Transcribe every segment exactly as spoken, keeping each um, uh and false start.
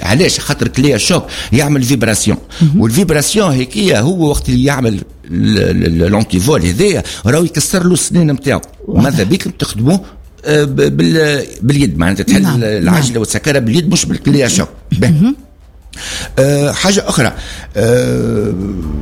علاش؟ خاطر كليا شوك يعمل فيبراسيون، والفيبراسيون هيك هو وقت اللي يعمل الانتي فول هذايا راهو يكسر له السنين نتاعو. ماذا بيكم تخدموه باليد، معناتها تحل نعم. العجله نعم. والسكره باليد مش بالكليا شوك. أه حاجة أخرى، أه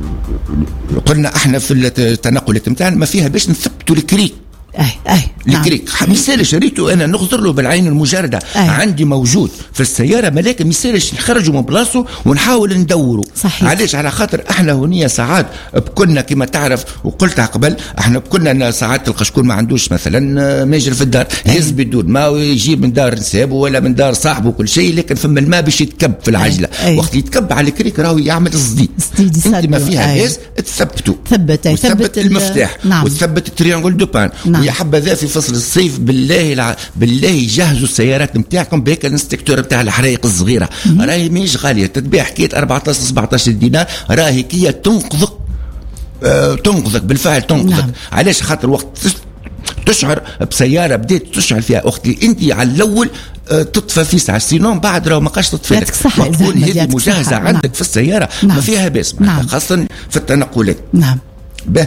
قلنا احنا في التنقلات نتاعنا ما فيها باش نثبتوا الكريك. اي اي الكريك نعم. مثال شريته انا نغزر له بالعين المجرده أي. عندي موجود في السياره، ملاك مثالش نخرجوا من بلاصه ونحاول ندوروا. صحيح. علاش؟ على خاطر احنا هنيا ساعات بكنا كما تعرف وقلتها قبل، احنا بكنا ساعات تلقى شكون ما عندوش مثلا ماجر في الدار يهز بدون ما يجيب من دار نسابه ولا من دار صاحبه كل شيء، لكن فما الماء باش يتكب في العجله. أي. وقت يتكب على الكريك راهو يعمل صديد، انت ما فيها غاز تثبته، ثبت ثبت المفتاح نعم. وتثبت التريانجل دو بان نعم. ويا حبذا في فصل الصيف بالله الع... بالله يجهزوا السيارات نتاعكم بهيك الانستكتور نتاع الحرائق الصغيره، راهي ماهيش غاليه، تتباع حكايه أربعة عشر سبعة عشر دينار، راهي كي تنقذك آه تنقذك بالفعل تنقذك نعم. علاش؟ خاطر وقت تشعر بسياره بديت تشعل فيها وقت اللي انت على الاول آه تطفى في ساعه، سينون بعد راه ما قاش تطفى لك، تكون هذه مجهزه عندك نعم. في السياره نعم. ما فيها باس نعم. خاصه في التنقلات نعم. به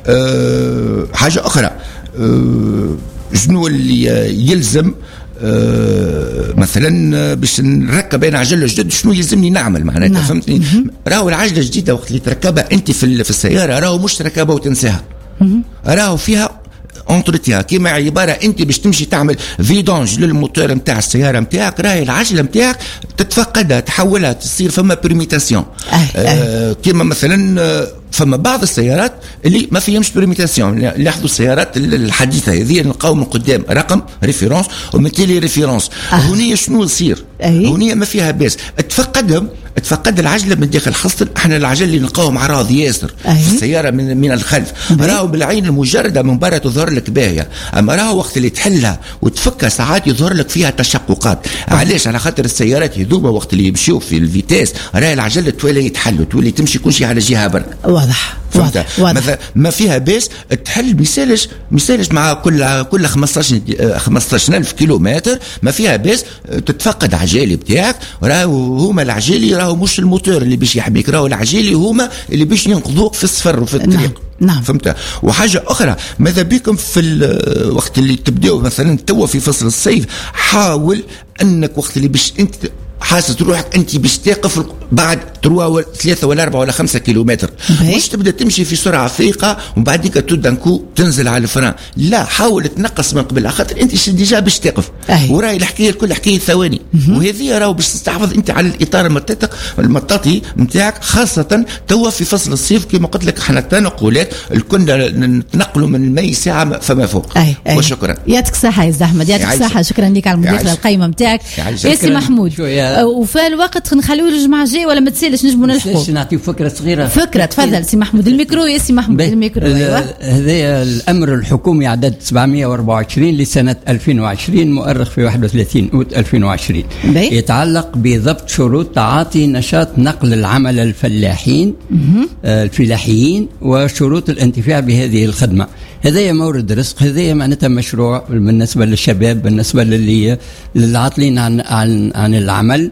آه حاجه اخرى، أه شنو اللي يلزم أه مثلا باش نركب انا عجله جديده شنو يلزمني نعمل معناتها نعم. فهمتني؟ راهو العجله الجديده وقت اللي تركبها انت في في السياره راهو مش تركبها وتنساها، راهو فيها انتروتيان كيما عباره انت باش تمشي تعمل فيدونج للموتور نتاع السياره نتاعك، راهي العجله نتاعك تتفقدها تحولها تصير فما بريميتاسيون. أه كيما مثلا فما بعض السيارات اللي ما فيهمش بريميتاسيون، لاحظوا السيارات الحديثه هذه نلقاو من قدام رقم ريفيرونس ومثلي ريفيرونس. أه. هونية شنو يصير؟ هونية ما فيها باس تفقدهم، تفقد العجله من داخل، خاصه احنا العجل اللي نلقاوهم عراض ياسر أه. في السياره من من الخلف راهو بالعين المجرده من برا تظهر لك باهيه، اما راهو وقت اللي تحلها وتفكها ساعات يظهر لك فيها تشققات. أه. علاش؟ على خاطر السيارات هذوما وقت اللي يمشيو في الفيتاس راهي العجله تولي يتحل تولي تمشي كل شيء على جهه برك. واضح واضح, واضح. ما فيها باس تحل مثالش مثالش مع كل كل خمسطاش خمسطاش ألف كيلومتر ما فيها باس تتفقد عجالي بتاعك، راهو هما العجالي راهو مش الموتور اللي باش يحميك، راهو العجالي هما اللي باش ينقذوك في السفر وفي الطريق. نعم. نعم. فهمت؟ وحاجه اخرى، ماذا بكم في الوقت اللي تبداو مثلا توا في فصل الصيف، حاول انك وقت اللي باش انت حاسس روحك انت باش تقف بعد تروا ثلاثة ولا أربعة ولا خمسة كيلومتر، مش تبدا تمشي في سرعه فائقه وبعديك تدنكو تنزل على الفران، لا حاول تنقص من قبل، خاطر انت ديجا باش تقف وراي الحكايه الكل حكايه ثواني، وهذه راهو باش تستحفظ انت على الاطار المطاطي المطاطي نتاعك، خاصه توا في فصل الصيف كما قلت لك احنا التنقلات كنا نتنقلوا من المي ساعه فما فوق. أي أي. وشكرا. يعطيك الصحه يا استاذ احمد، يعطيك الصحه، شكرا لك على المداخله القيمه نتاعك يا سي محمود. وفي الوقت نخليو الجمعه الجايه ولا ما تسالش نجموا نلحقوا نعطيو فكره صغيره. فكره تفضل سي محمود، الميكرو يا سي محمود الميكرو. ايوه هذا الامر الحكومي عدد سبعمائة وأربعة وعشرين لسنه ألفين وعشرين مؤرخ في واحد وثلاثين أوت ألفين وعشرين بي. يتعلق بضبط شروط تعاطي نشاط نقل العمل الفلاحين آه الفلاحيين وشروط الانتفاع بهذه الخدمه. هذا مورد رزق، هذا معناتها مشروع بالنسبه للشباب، بالنسبه للي للعاطلين عن عن عن العمل.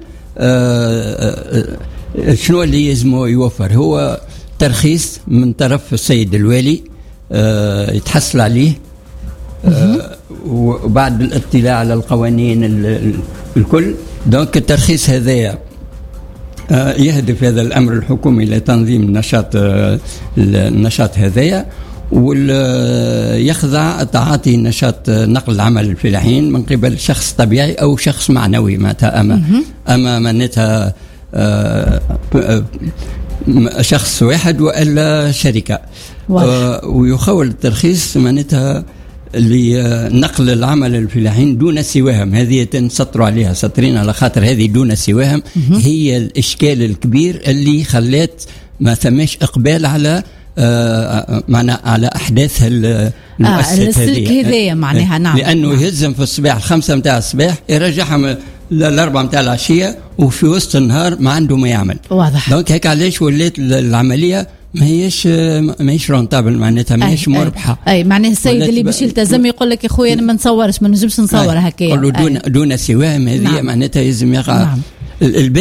آه آه شنو اللي يلزمه يوفر؟ هو ترخيص من طرف السيد الوالي آه يتحصل عليه آه وبعد الاطلاع على القوانين الكل. دونك الترخيص هذا آه يهدف هذا الامر الحكومي لتنظيم نشاط آه النشاط هذايا، ويخضع تعاطي نشاط نقل العمل الفلاحين من قبل شخص طبيعي أو شخص معنوي معناتها أما أما معناتها شخص واحد وإلا شركة. ويخول الترخيص معناتها لنقل العمل الفلاحين دون سواهم، هذه تنسطروا عليها سطرين على خاطر هذه دون سواهم هي الإشكال الكبير اللي خلات ما ثماش إقبال على آه معنا على أحداث المؤسسات آه هذه هذه معناها. نعم. لأنه نعم. يهزم في الصباح الخمسة متاع الصباح يرجعها للأربعة متاع العشية وفي وسط النهار ما عنده ما يعمل. واضح. دونك هيك علاش ولات العملية ما هيش ما هيش رونتابل معناتها ما هيش مربحة. أي, أي معناه السيد اللي باش يلتزم يقول لك يا خويا أنا ما نصورش ما نجمش نصور هكايا. دون دون سواهم هذه معناتها لازم يقع. نعم.